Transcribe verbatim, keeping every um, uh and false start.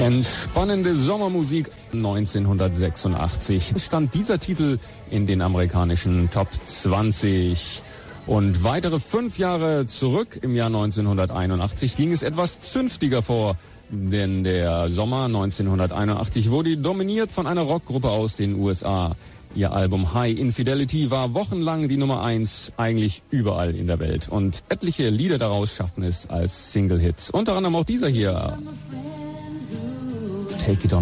Entspannende Sommermusik. neunzehnhundertsechsundachtzig stand dieser Titel in den amerikanischen Top zwanzig. Und weitere fünf Jahre zurück, im Jahr neunzehnhunderteinundachtzig, ging es etwas zünftiger vor. Denn der Sommer neunzehnhunderteinundachtzig wurde dominiert von einer Rockgruppe aus den U S A. Ihr Album High Infidelity war wochenlang die Nummer eins, eigentlich überall in der Welt. Und etliche Lieder daraus schafften es als Single-Hits. Unter anderem auch dieser hier. Take It On.